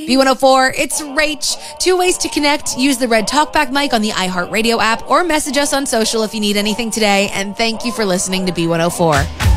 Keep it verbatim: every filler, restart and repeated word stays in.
B one oh four, it's Rach. Two ways to connect. Use the red talkback mic on the iHeartRadio app or message us on social if you need anything today. And thank you for listening to B one oh four.